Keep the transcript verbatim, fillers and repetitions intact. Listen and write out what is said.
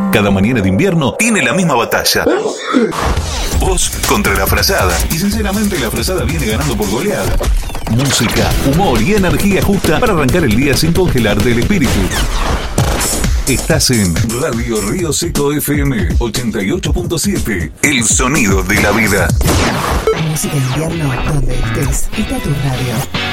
Cada mañana de invierno tiene la misma batalla. Vos contra la frazada. Y sinceramente la frazada viene ganando por goleada. Música, humor y energía justa para arrancar el día sin congelarte el espíritu. Estás en Radio Río Seco F M ochenta y ocho punto siete. El sonido de la vida. Música de invierno, donde estés, está tu radio.